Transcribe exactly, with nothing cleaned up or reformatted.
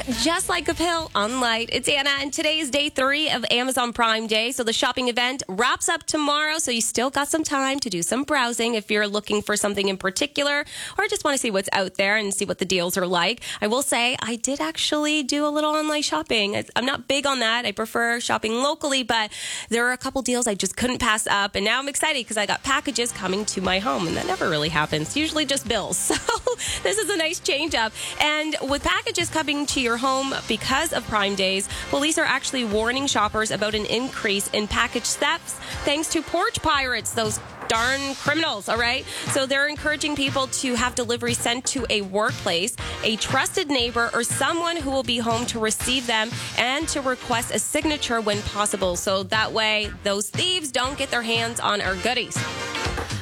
Just like a pill on light. It's Anna, and today is day three of Amazon Prime Day. So the shopping event wraps up tomorrow. So you still got some time to do some browsing if you're looking for something in particular or just want to see what's out there and see what the deals are like. I will say I did actually do a little online shopping. I'm not big on that. I prefer shopping locally, but there are a couple deals I just couldn't pass up. And now I'm excited because I got packages coming to my home, and that never really happens. Usually just bills. So this is a nice change up. And with packages coming to your home because of Prime Days, police are actually warning shoppers about an increase in package thefts thanks to porch pirates, those darn criminals, all right? So they're encouraging people to have delivery sent to a workplace, a trusted neighbor, or someone who will be home to receive them, and to request a signature when possible. So that way, those thieves don't get their hands on our goodies.